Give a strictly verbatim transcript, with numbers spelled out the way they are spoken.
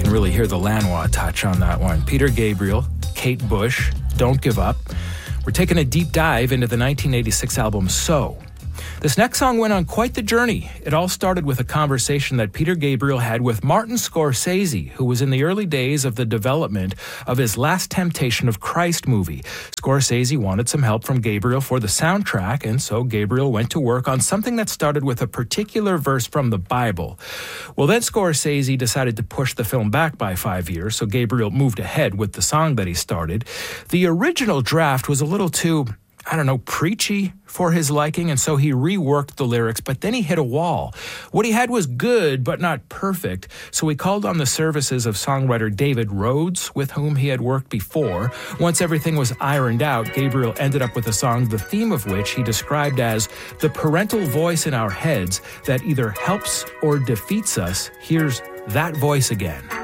can really hear the Lanois touch on that one. Peter Gabriel, Kate Bush, Don't Give Up. We're taking a deep dive into the nineteen eighty-six album So. This next song went on quite the journey. It all started with a conversation that Peter Gabriel had with Martin Scorsese, who was in the early days of the development of his Last Temptation of Christ movie. Scorsese wanted some help from Gabriel for the soundtrack, and so Gabriel went to work on something that started with a particular verse from the Bible. Well, then Scorsese decided to push the film back by five years, so Gabriel moved ahead with the song that he started. The original draft was a little too, I don't know, preachy for his liking, and so he reworked the lyrics, but then he hit a wall. What he had was good, but not perfect, so he called on the services of songwriter David Rhodes, with whom he had worked before. Once everything was ironed out, Gabriel ended up with a song, the theme of which he described as the parental voice in our heads that either helps or defeats us. Here's that voice again.